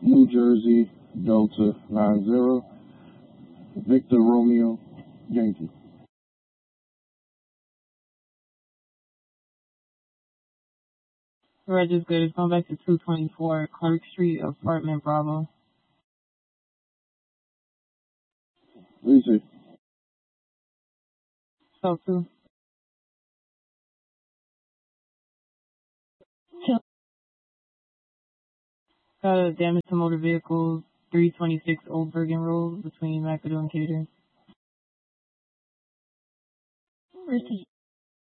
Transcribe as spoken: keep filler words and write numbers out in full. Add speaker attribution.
Speaker 1: New Jersey, Delta nine zero, Victor Romeo, Yankee.
Speaker 2: Registered. It's going back to two twenty-four Clark Street, apartment Bravo.
Speaker 1: Easy.
Speaker 2: So two. Got a damage to motor vehicles, three twenty-six Old Bergen Road between McAdoo and Cater.
Speaker 3: Receipt.